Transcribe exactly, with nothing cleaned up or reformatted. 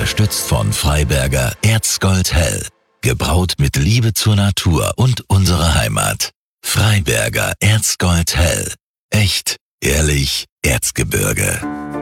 Unterstützt von Freiberger Erzgold Hell. Gebraut mit Liebe zur Natur und unserer Heimat. Freiberger Erzgold Hell. Echt, ehrlich, Erzgebirge.